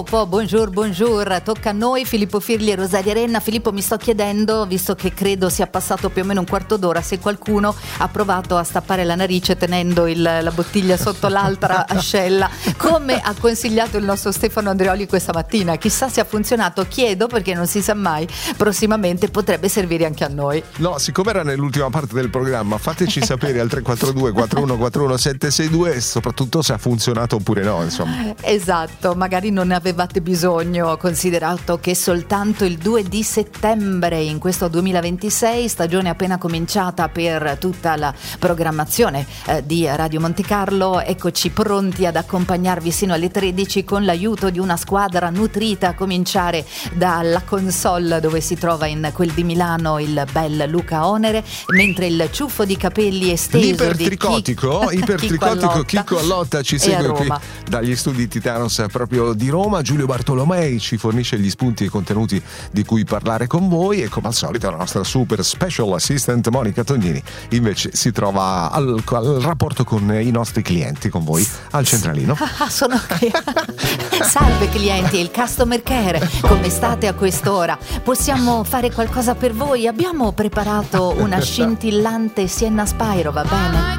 Buongiorno, tocca a noi, Filippo Firli e Rosaria Renna. Filippo, mi sto chiedendo, visto che credo sia passato più o meno un quarto d'ora, se qualcuno ha provato a stappare la narice tenendo la bottiglia sotto l'altra ascella, come ha consigliato il nostro Stefano Andreoli questa mattina. Chissà se ha funzionato, chiedo, perché non si sa mai, prossimamente potrebbe servire anche a noi. No, siccome era nell'ultima parte del programma, fateci sapere al 342 4141 762 e soprattutto se ha funzionato oppure no, insomma. Esatto, magari non ne avevate bisogno, considerato che soltanto il 2 di settembre in questo 2026, stagione appena cominciata per tutta la programmazione di Radio Monte Carlo, eccoci pronti ad accompagnarvi sino alle 13 con l'aiuto di una squadra nutrita, a cominciare dalla console dove si trova in quel di Milano il bel Luca Onere, mentre il ciuffo di capelli esteso ipertricotico Chicco Allotta ci segue qui dagli studi Titanos proprio di Roma. Giulio Bartolomei ci fornisce gli spunti e i contenuti di cui parlare con voi, e come al solito la nostra super special assistant Monica Tognini invece si trova al rapporto con i nostri clienti, con voi al centralino. Sono qui. Salve clienti, il customer care, come state a quest'ora? Possiamo fare qualcosa per voi? Abbiamo preparato una scintillante Sienna Spyro, va bene?